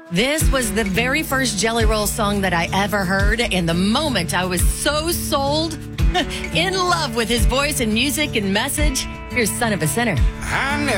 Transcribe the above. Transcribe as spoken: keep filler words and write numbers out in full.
This was the very first Jelly Roll song that I ever heard. And the moment I was so sold, in love with his voice and music and message, here's Son of a Sinner. I